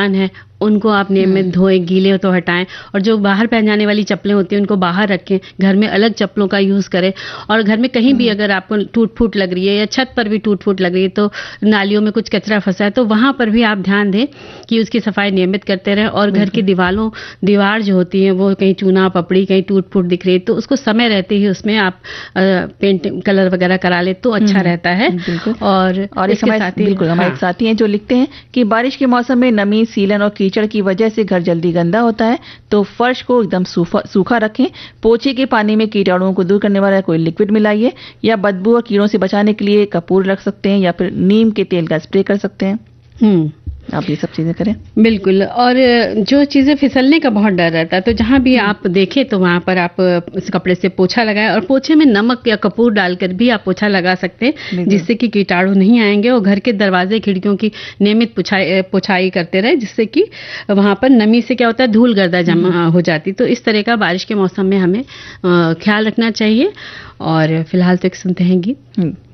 कूड़ान है उनको आप नियमित धोएं, गीले हो तो हटाएं, और जो बाहर पहन जाने वाली चप्पलें होती हैं उनको बाहर रखें, घर में अलग चप्पलों का यूज करें। और घर में कहीं भी अगर आपको टूट फूट लग रही है या छत पर भी टूट फूट लग रही है, तो नालियों में कुछ कचरा फंसा है, तो वहां पर भी आप ध्यान दें कि उसकी सफाई नियमित करते रहें। और घर की दीवार जो होती है वो कहीं चूना पपड़ी, कहीं टूट फूट दिख रही है, तो उसको समय रहते ही उसमें आप पेंट कलर वगैरह करा ले तो अच्छा रहता है। और इसके साथ ही बिल्कुल हमारे एक साथी हैं जो लिखते हैं कि बारिश के मौसम में नमी, सीलन और कीचड़ की वजह से घर जल्दी गंदा होता है, तो फर्श को एकदम सूखा रखें। पोछे के पानी में कीटाणुओं को दूर करने वाला कोई लिक्विड मिलाइए, या बदबू और कीड़ों से बचाने के लिए कपूर रख सकते हैं, या फिर नीम के तेल का स्प्रे कर सकते हैं। आप ये सब चीजें करें। बिल्कुल। और जो चीजें फिसलने का बहुत डर रहता है, तो जहां भी आप देखें तो वहां पर आप इस कपड़े से पोछा लगाएं, और पोछे में नमक या कपूर डालकर भी आप पोछा लगा सकते हैं, जिससे कि कीटाणु नहीं आएंगे। और घर के दरवाजे खिड़कियों की नियमित पुछाई करते रहे, जिससे कि वहां पर नमी से क्या होता है, धूल गर्दा जमा हो जाती। तो इस तरह का बारिश के मौसम में हमें ख्याल रखना चाहिए। और फिलहाल तो एक सुनते हैं गीत।